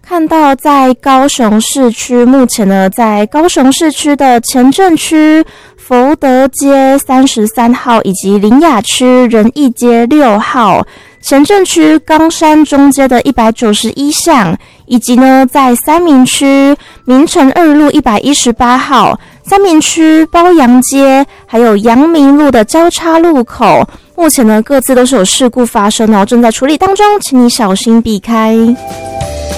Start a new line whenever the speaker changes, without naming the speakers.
看到在高雄市区，目前呢，在高雄市区的前镇区、福德街33号以及苓雅区仁义街6号，前镇区冈山中街的191巷，以及呢在三民区明诚2路118号、三民区褒阳街还有阳明路的交叉路口，目前呢各自都是有事故发生哦，正在处理当中，请你小心避开。